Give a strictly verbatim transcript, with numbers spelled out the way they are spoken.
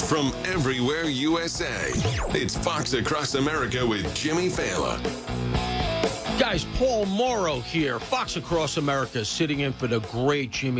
from everywhere U S A. It's Fox Across America with Jimmy Fallon. Guys, Paul Morrow here. Fox Across America sitting in for the great Jimmy